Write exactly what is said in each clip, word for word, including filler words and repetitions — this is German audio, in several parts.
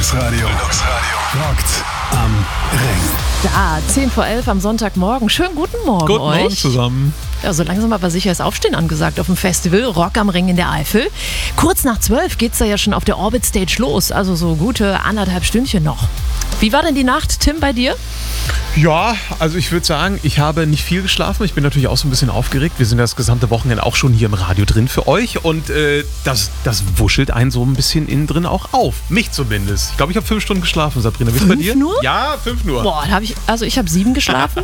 Relux Radio. Relux Radio. Rockt am Ring. Da, zehn vor elf am Sonntagmorgen. Schönen guten Morgen Guten euch. Morgen zusammen. Ja, so langsam aber sicher ist Aufstehen angesagt auf dem Festival Rock am Ring in der Eifel. Kurz nach zwölf geht's da ja schon auf der Orbit Stage los. Also so gute anderthalb Stündchen noch. Wie war denn die Nacht, Tim, bei dir? Ja, also ich würde sagen, ich habe nicht viel geschlafen. Ich bin natürlich auch so ein bisschen aufgeregt. Wir sind das gesamte Wochenende auch schon hier im Radio drin für euch. Und äh, das, das wuschelt einen so ein bisschen innen drin auch auf. Mich zumindest. Ich glaube, ich habe fünf Stunden geschlafen, Sabrina. Wie ist bei dir? Fünf nur? Ja, fünf nur. Boah, da hab ich, also ich habe sieben geschlafen.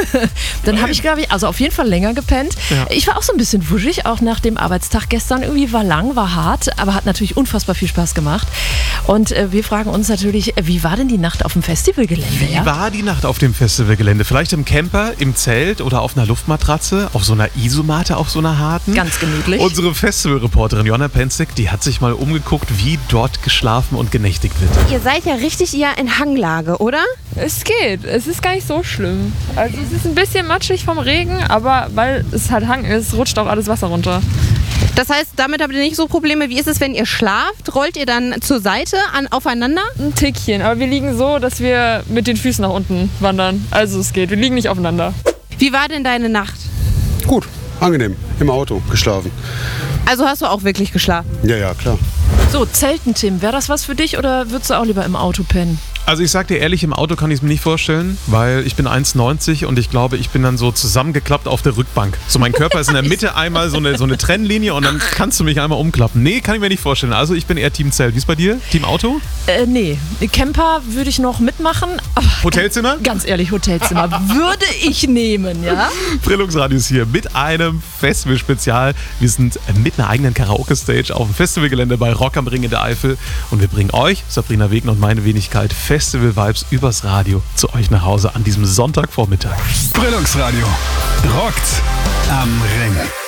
Dann habe ich, glaube ich, also auf jeden Fall länger gepennt. Ja. Ich war auch so ein bisschen wuschig, auch nach dem Arbeitstag gestern. Irgendwie war lang, war hart, aber hat natürlich unfassbar viel Spaß gemacht. Und äh, wir fragen uns natürlich, wie war denn die Nacht auf dem Festivalgelände? Wie ja? war die Nacht auf dem Festivalgelände? Vielleicht im Camper, im Zelt oder auf einer Luftmatratze, auf so einer Isomatte, auf so einer harten? Ganz gemütlich. Unsere Festivalreporterin Jonna Penzig, die hat sich mal umgeguckt, wie dort geschlafen und genächtigt wird. Ihr seid ja richtig eher in Hanglage, oder? Es geht, es ist gar nicht so schlimm. Also es ist ein bisschen matschig vom Regen, aber weil es halt Hang ist, rutscht auch alles Wasser runter. Das heißt, damit habt ihr nicht so Probleme. Wie ist es, wenn ihr schlaft? Rollt ihr dann zur Seite an, aufeinander? Ein Tickchen, aber wir liegen so, dass wir mit den Füßen nach unten wandern. Also es geht, wir liegen nicht aufeinander. Wie war denn deine Nacht? Gut, angenehm. Im Auto geschlafen. Also hast du auch wirklich geschlafen? Ja, ja, klar. So, Zelten, Tim, wäre das was für dich oder würdest du auch lieber im Auto pennen? Also ich sag dir ehrlich, im Auto kann ich es mir nicht vorstellen, weil ich bin eins neunzig und ich glaube, ich bin dann so zusammengeklappt auf der Rückbank. So mein Körper ist in der Mitte einmal so eine, so eine Trennlinie und dann kannst du mich einmal umklappen. Nee, kann ich mir nicht vorstellen. Also ich bin eher Team Zelt. Wie ist bei dir? Team Auto? Äh, nee. Camper würde ich noch mitmachen. Aber Hotelzimmer? Ganz ehrlich, Hotelzimmer würde ich nehmen, ja? Relux Radio ist hier mit einem Festival-Spezial. Wir sind mit einer eigenen Karaoke-Stage auf dem Festivalgelände bei Rock am Ring in der Eifel und wir bringen euch, Sabrina Wegner und meine Wenigkeit, Festival-Vibes übers Radio zu euch nach Hause an diesem Sonntagvormittag. Relux Radio. Rockt am Ring.